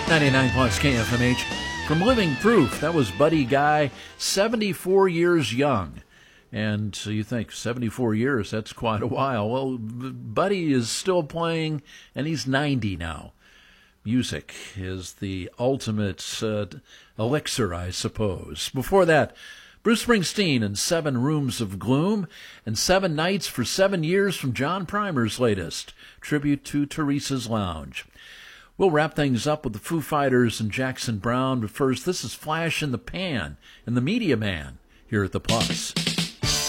99 plus KFMH. From Living Proof, that was Buddy Guy, 74 years young. And so you think, 74 years, that's quite a while. Well, Buddy is still playing, and he's 90 now. Music is the ultimate elixir, I suppose. Before that, Bruce Springsteen and 7 Rooms of Gloom, and 7 Nights for 7 Years from John Primer's latest, tribute to Teresa's Lounge. We'll wrap things up with the Foo Fighters and Jackson Browne, but first, this is Flash in the Pan and the Media Man here at The Plus.